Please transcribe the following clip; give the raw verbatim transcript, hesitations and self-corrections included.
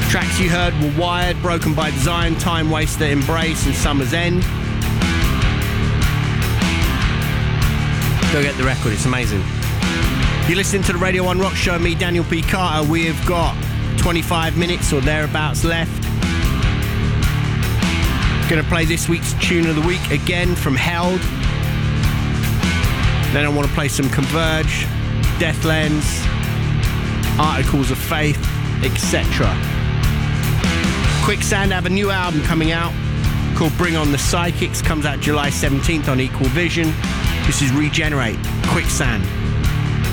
Tracks you heard were Wired, Broken by Design, Time Waster, Embrace and Summer's End. Go get the record, it's amazing. You're listening to the Radio one Rock Show, me, Daniel P. Carter. We have got twenty-five minutes or thereabouts left. Gonna play this week's Tune of the Week again from Held. Then I want to play some Converge, Deathlens, Articles of Faith, et cetera. Quicksand have a new album coming out called Bring On The Psychics. Comes out July seventeenth on Equal Vision. This is Regenerate, Quicksand.